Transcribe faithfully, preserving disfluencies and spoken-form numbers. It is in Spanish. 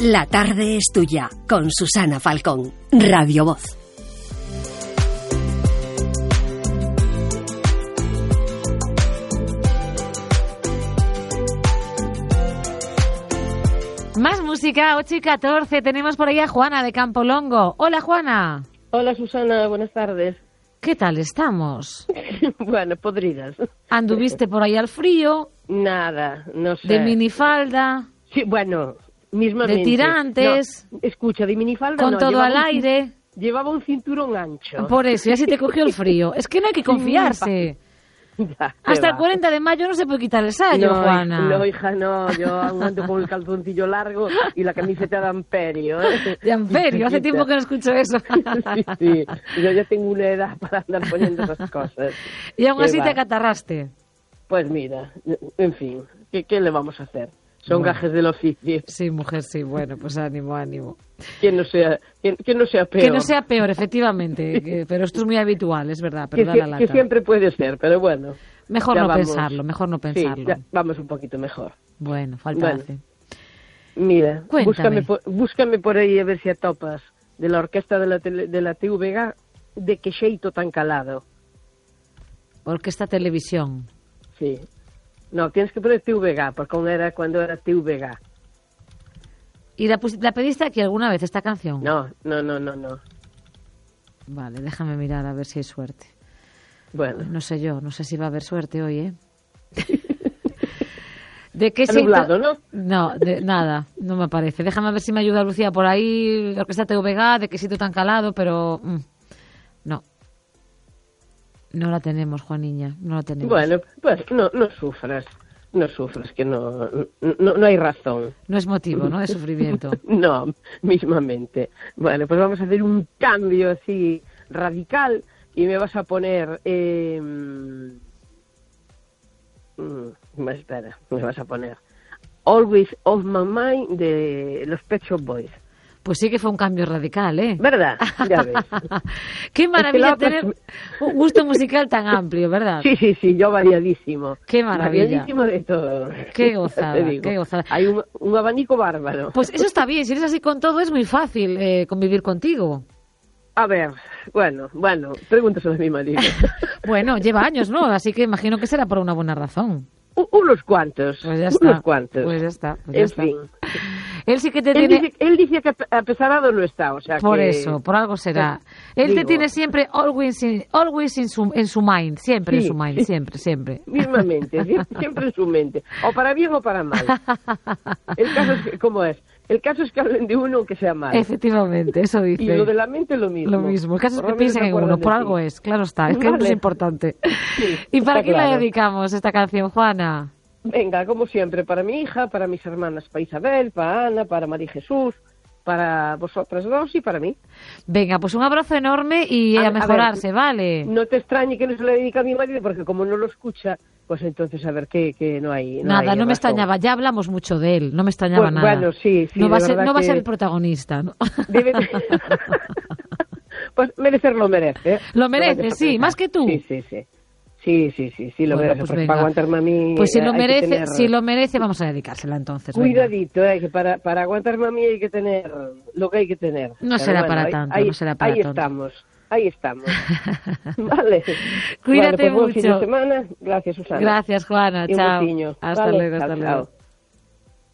La tarde es tuya, con Susana Falcón, Radio Voz. Más música, ocho y catorce. Tenemos por ahí a Juana de Campolongo. Hola, Juana. Hola, Susana. Buenas tardes. ¿Qué tal estamos? Bueno, podridas. ¿Anduviste por ahí al frío? Nada, no sé. ¿De minifalda? Sí, bueno, mismamente. ¿De tirantes? No, escucha, de minifalda ¿Con no, todo al un, aire? Llevaba un cinturón ancho. Por eso, ya se te cogió el frío. Es que no hay que confiarse. Ya, Hasta va. el cuarenta de mayo no se puede quitar el sayo, no, Juana. No, hija, no. Yo ando con el calzoncillo largo y la camiseta de Amperio. ¿eh? De Amperio, hace tiempo que no escucho eso. Sí, sí. Yo ya tengo una edad para andar poniendo esas cosas. Y aún así va. te acatarraste. Pues mira, en fin, ¿qué, qué le vamos a hacer? Son bueno. Gajes del oficio. Sí, mujer, sí. Bueno, pues ánimo, ánimo. Que no sea, que, que no sea peor. Que no sea peor, efectivamente. que, pero esto es muy habitual, es verdad. Pero que, da la lata. que siempre puede ser, pero bueno. Mejor no vamos, pensarlo, mejor no pensarlo. Sí, ya vamos un poquito mejor. Bueno, falta bueno. hace. Mira, Cuéntame. búscame por, búscame por aí a ver se atopas de la orquesta de la, tele, de la T V G de que xeito tan calado. Orquesta Televisión. Sí. No, tienes que poner T V G, porque era cuando era T V G. ¿Y la, la pediste aquí alguna vez esta canción? No, no, no, no, no. Vale, déjame mirar a ver si hay suerte. Bueno. No sé yo, no sé si va a haber suerte hoy, ¿eh? ¿De qué se nublado, ¿no? No, de, nada, no me parece. Déjame ver si me ayuda Lucía por ahí, la orquesta T V G, de qué sitio tan calado, pero mm, no. No la tenemos, Juaniña, no la tenemos. Bueno, pues no, no sufras, no sufras, que no, no, no hay razón. No es motivo, ¿no?, de sufrimiento. No, mismamente. Bueno, pues vamos a hacer un cambio así radical y me vas a poner... Eh, mm, espera, me vas a poner Always Off My Mind de los Pet Shop Boys. Pues sí que fue un cambio radical, ¿eh? ¿Verdad? Ya ves. Qué maravilla es que tener un gusto musical tan amplio, ¿verdad? Sí, sí, sí, yo variadísimo. Qué maravilla. Variadísimo de todo. Qué gozada, qué gozada. Hay un, un abanico bárbaro. Pues eso está bien, si eres así con todo es muy fácil eh, convivir contigo. A ver, bueno, bueno, pregúntaselo a mi marido. Bueno, lleva años, ¿no? Así que imagino que será por una buena razón. U unos cuantos, pues ya está, unos cuantos. Pues ya está, pues ya en está. fin. Él sí que te él tiene... Dice, él dice que apesarado no está, o sea Por que... eso, por algo será. Él digo... te tiene siempre always in, always in su, en su mind, siempre sí, en su mind, sí. siempre, siempre. Mismamente, siempre, siempre en su mente. O para bien o para mal. El caso es que, ¿cómo es? El caso es que hablen de uno aunque sea mal. Efectivamente, eso dice. Y lo de la mente lo mismo. Lo mismo. El caso es que piensen en uno, por algo es, claro está. Es que vale. Uno es importante. Sí, ¿Y para quién claro. la dedicamos esta canción, Juana? Venga, como siempre, para mi hija, para mis hermanas, para Isabel, para Ana, para María Jesús, para vosotras dos y para mí. Venga, pues un abrazo enorme y a, a mejorarse, a ver, ¿vale? No te extrañe que no se le dedica a mi marido, porque como no lo escucha, pues entonces a ver que, que no hay... No nada, hay no razón. me extrañaba, ya hablamos mucho de él, no me extrañaba pues, nada. Bueno, sí, sí. No va, a ser, no va que... a ser el protagonista, ¿no? Debe... Pues merecerlo merece. ¿eh? Lo merece, sí, pensar. Más que tú. Sí, sí, sí. Sí, sí, sí, sí, lo bueno, merece, pues porque para aguantarme a mí... Pues si lo merece, tener... si lo merece, vamos a dedicársela entonces. Cuidadito, eh, que para, para aguantarme a mí hay que tener lo que hay que tener. No Pero será bueno, para ahí, tanto, ahí, no será para ahí tanto. estamos, ahí estamos. Vale. Cuídate bueno, pues mucho. Buen fin de semana. Gracias, Susana. Gracias, Juana. Y chao. un Hasta vale, luego, hasta chao, luego. Chao.